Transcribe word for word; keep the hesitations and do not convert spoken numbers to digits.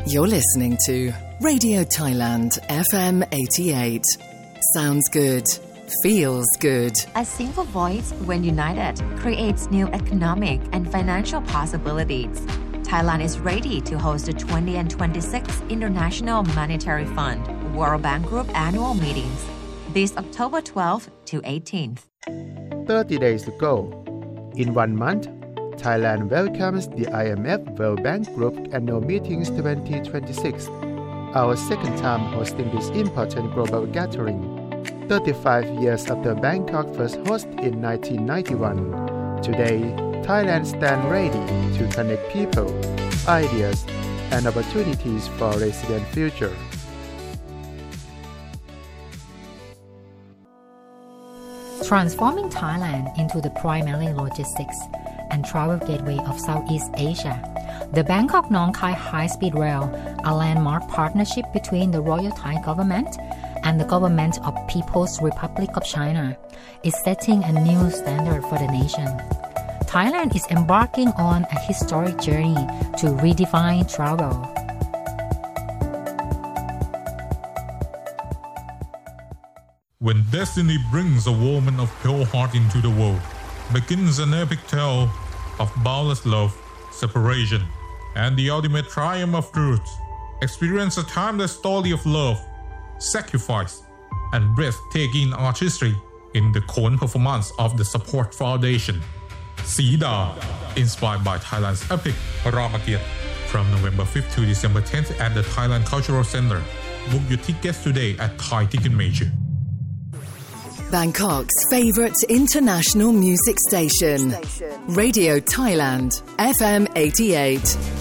You're listening to Radio Thailand F M eighty-eight. Sounds good. Feels good. A single voice, when united, creates new economic and financial possibilities. Thailand is ready to host the twentieth and twenty-sixth International Monetary Fund World Bank Group annual meetings this October twelfth to eighteenth. thirty days to go. In one month, Thailand welcomes the I M F World Bank Group annual meetings twenty twenty-six, our second time hosting this important global gathering. thirty-five years after Bangkok first hosted in nineteen ninety-one, today Thailand stands ready to connect people, ideas, and opportunities for a resilient future. Transforming Thailand into the primary logistics and travel gateway of Southeast Asia, the Bangkok-Nong Khai High-Speed Rail, a landmark partnership between the Royal Thai Government and the Government of People's Republic of China, is setting a new standard for the nation. Thailand is embarking on a historic journey to redefine travel. When destiny brings a woman of pure heart into the world, begins an epic tale of boundless love, separation, and the ultimate triumph of truth. Experience a timeless story of love, sacrifice, and breathtaking artistry in the Khon performance of the Support Foundation. Sida, inspired by Thailand's epic Ramagiyat, from November fifth to December tenth at the Thailand Cultural Center. Book your tickets today at Thai Ticket Major. Bangkok's favourite international music station, Radio Thailand F M eighty-eight.